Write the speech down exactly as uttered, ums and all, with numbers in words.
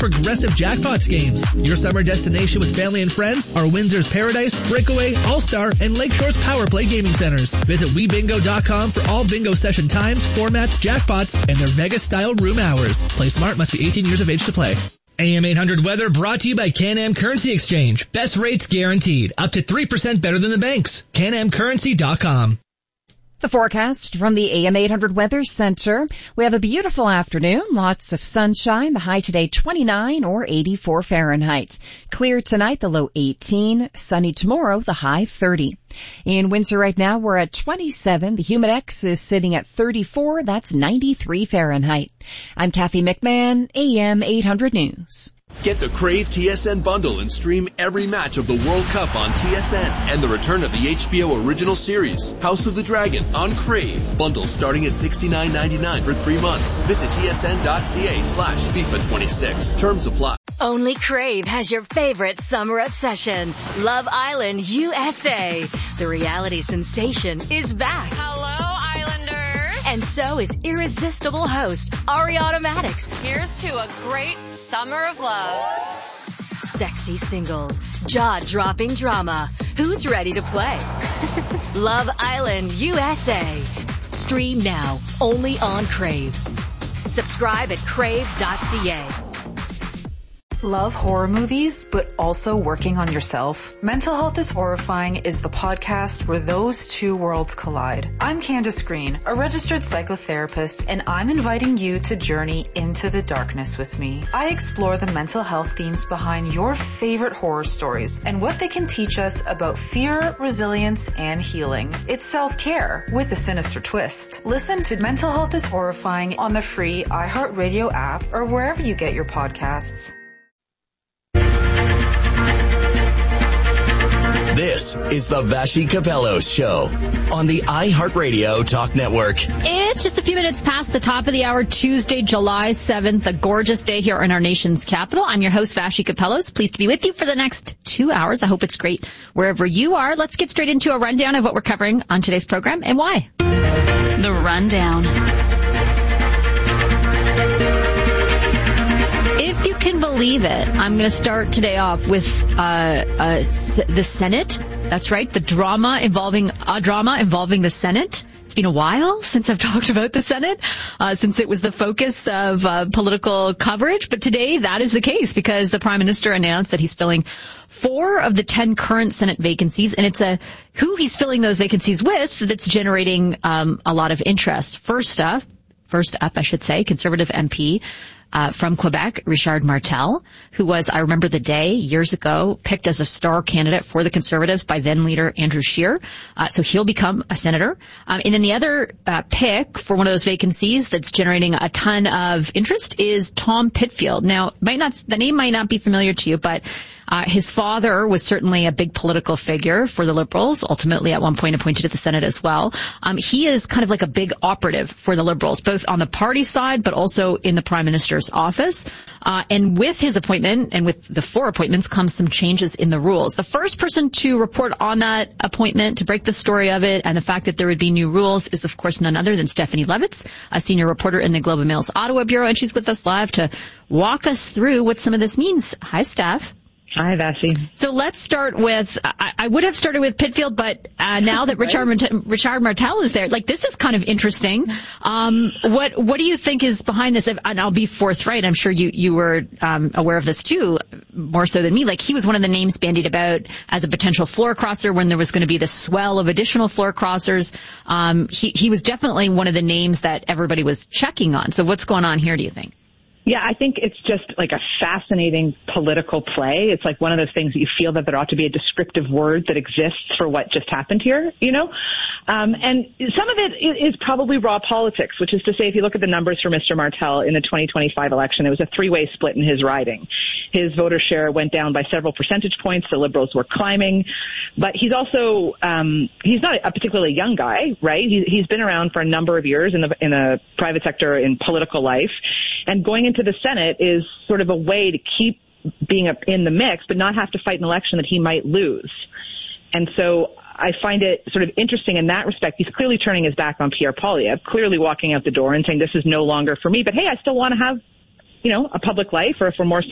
Progressive Jackpots games. Your summer destination with family and friends are Windsor's Paradise, Breakaway, All-Star, and Lakeshore's Power Play gaming centers. Visit we bingo dot com for all bingo session times, formats, jackpots, and their Vegas-style room hours. Play smart, must be eighteen years of age to play. A M eight hundred weather brought to you by Can-Am Currency Exchange. Best rates guaranteed. Up to three percent better than the banks. can am currency dot com. The forecast from the A M eight hundred Weather Center. We have a beautiful afternoon, lots of sunshine. The high today twenty-nine or eighty-four Fahrenheit. Clear tonight, the low eighteen. Sunny tomorrow, the high thirty. In Windsor right now, we're at twenty-seven. The Humidex is sitting at thirty-four. That's ninety-three Fahrenheit. I'm Kathy McMahon, A M eight hundred News. Get the Crave T S N bundle and stream every match of the World Cup on T S N and the return of the H B O original series, House of the Dragon, on Crave. Bundle starting at sixty-nine ninety-nine for three months. Visit tsn.ca slash FIFA twenty-six. Terms apply. Only Crave has your favorite summer obsession, Love Island U S A. The reality sensation is back. Hello, Islanders. And so is irresistible host Ariana Maddox. Here's to a great summer of love. Sexy singles, jaw-dropping drama. Who's ready to play? Love Island U S A. Stream now, only on Crave. Subscribe at crave dot c a. Love horror movies, but also working on yourself? Mental Health is Horrifying is the podcast where those two worlds collide. I'm Candace Green, a registered psychotherapist, and I'm inviting you to journey into the darkness with me. I explore the mental health themes behind your favorite horror stories and what they can teach us about fear, resilience, and healing. It's self-care with a sinister twist. Listen to Mental Health is Horrifying on the free iHeartRadio app or wherever you get your podcasts. This is the Vashi Capello Show on the iHeartRadio Talk Network. It's just a few minutes past the top of the hour, Tuesday, July seventh, a gorgeous day here in our nation's capital. I'm your host, Vashi Capellos. Pleased to be with you for the next two hours. I hope it's great wherever you are. Let's get straight into a rundown of what we're covering on today's program and why. The Rundown. If you can believe it, I'm going to start today off with uh, uh, the Senate. That's right, the drama involving a drama involving the Senate. It's been a while since I've talked about the Senate, uh, since it was the focus of uh, political coverage. But today that is the case because the Prime Minister announced that he's filling four of the ten current Senate vacancies, and it's a who he's filling those vacancies with that's generating um, a lot of interest. First up, first up, I should say, Conservative M P. Uh, from Quebec, Richard Martel, who was, I remember the day, years ago, picked as a star candidate for the Conservatives by then-leader Andrew Scheer. Uh, so he'll become a senator. Um, and then the other uh, pick for one of those vacancies that's generating a ton of interest is Tom Pitfield. Now, might not, the name might not be familiar to you, but Uh, his father was certainly a big political figure for the Liberals, ultimately at one point appointed to the Senate as well. Um, he is kind of like a big operative for the Liberals, both on the party side, but also in the Prime Minister's office. Uh, and with his appointment and with the four appointments comes some changes in the rules. The first person to report on that appointment, to break the story of it and the fact that there would be new rules is, of course, none other than Stephanie Levitz, a senior reporter in the Globe and Mail's Ottawa Bureau, and she's with us live to walk us through what some of this means. Hi, Steph. Hi, Vashi. So let's start with, I, I would have started with Pitfield, but uh, now that Richard, Mart- Richard Martel is there, like, this is kind of interesting. Um, what what do you think is behind this? And I'll be forthright. I'm sure you, you were um, aware of this, too, more so than me. Like, he was one of the names bandied about as a potential floor crosser when there was going to be this swell of additional floor crossers. Um, he, he was definitely one of the names that everybody was checking on. So what's going on here, do you think? Yeah, I think it's just like a fascinating political play. It's like one of those things that you feel that there ought to be a descriptive word that exists for what just happened here, you know? Um, and some of it is probably raw politics, which is to say, if you look at the numbers for Mister Martel in the twenty twenty-five election, it was a three-way split in his riding. His voter share went down by several percentage points. The Liberals were climbing. But he's also, um, he's not a particularly young guy, right? He, he's been around for a number of years in the, in the private sector, in political life. And going into the Senate is sort of a way to keep being in the mix, but not have to fight an election that he might lose. And so I find it sort of interesting in that respect. He's clearly turning his back on Pierre Poilievre, clearly walking out the door and saying, this is no longer for me. But hey, I still want to have, you know, a public life, or for more